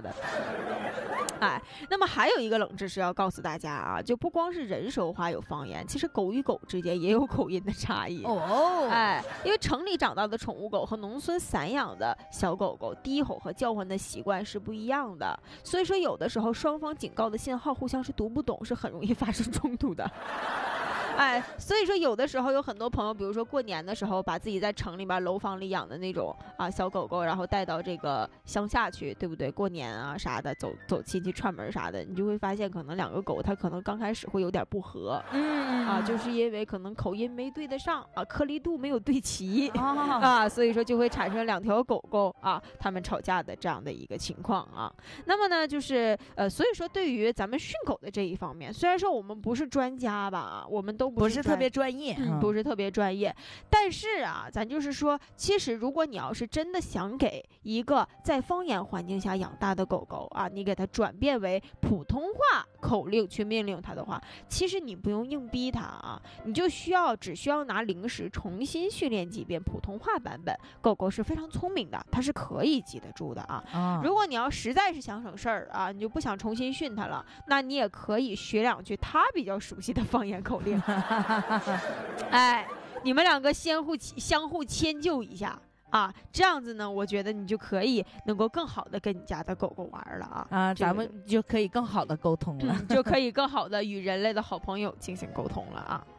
的。哎，那么还有一个冷知识要告诉大家啊，就不光是人说话有方言，其实狗与狗之间也有口音的差异哦。 哎，因为城里长大的宠物狗和农村散养的小狗狗低吼和叫唤的习惯是不一样的，所以说有的时候双方警告的信号互相是读不懂，是很容易发生冲突的。哎，所以说有的时候有很多朋友，比如说过年的时候，把自己在城里边楼房里养的那种小狗狗，然后带到这个乡下去，对不对？过年啊啥的，走亲戚串门啥的，你就会发现可能两个狗它可能刚开始会有点不和，就是因为可能口音没对得上啊，颗粒度没有对齐所以说就会产生两条狗狗它们吵架的这样的一个情况啊。那么呢，就是所以说对于咱们训狗的这一方面，虽然说我们不是专家吧，我们都不是特别专业， 不是特别专业，但是咱就是说，其实如果你要是真的想给一个在方言环境下养大的狗狗你给它转变为普通话口令去命令它的话，其实你不用硬逼它你就只需要拿零食重新训练几遍普通话版本，狗狗是非常聪明的，它是可以记得住的如果你要实在是想省事儿你就不想重新训它了，那你也可以学两句它比较熟悉的方言口令。哎，你们两个相互迁就一下这样子呢，我觉得你就可以能够更好的跟你家的狗狗玩了咱们就可以更好的沟通了， 就可以更好的与人类的好朋友进行沟通了